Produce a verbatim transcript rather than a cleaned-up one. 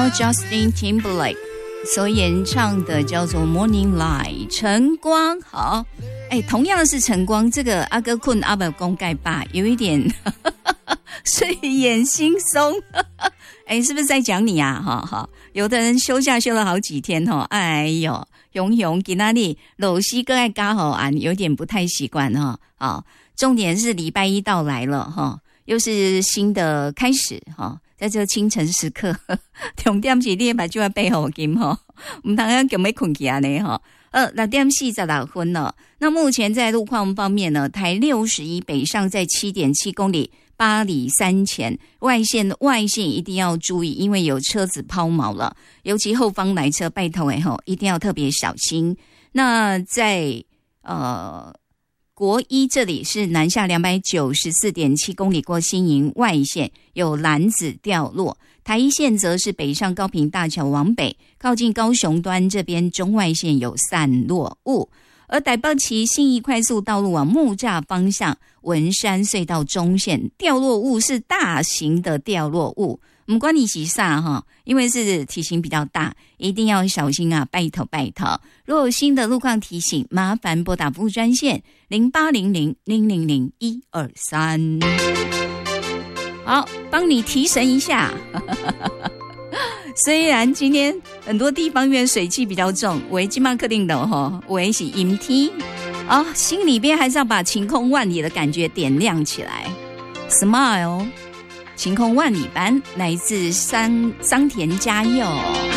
由 Justin Timberlake 所演唱的叫做 Morning Light 晨光。好，哎，同样是晨光，这个阿哥困阿伯公盖爸有一点睡眼惺忪，哎，是不是在讲你啊？哈哈，有的人休假休了好几天哈，哎呦，永永给那里老西更爱嘎好啊，有点不太习惯哈。好，重点是礼拜一到来了哈，又是新的开始哈。在这清晨时刻，重点是你把就要背后金哈，我们当然叫没困起啊呢哈。呃，六点四十六分了。那目前在路况方面呢，台六十一北上在 七点七公里，八里三前外线外线一定要注意，因为有车子抛锚了，尤其后方来车拜托哎吼，一定要特别小心。那在呃。国一这里是南下 两百九十四点七公里过新营外线有篮子掉落，台一线则是北上高屏大桥往北靠近高雄端这边中外线有散落物，而台北市信义快速道路往木栅方向文山隧道中线掉落物是大型的掉落物，不管你是啥哈，因为是体型比较大，一定要小心啊！拜托拜托，如果有新的路况提醒，麻烦拨打服务专线零八零零零零零一二三。好，帮你提神一下。虽然今天很多地方院水汽比较重，为今晚克定的哈，为是阴天啊，心里边还是要把晴空万里的感觉点亮起来 ，smile。晴空万里般，来自桑桑田佳佑。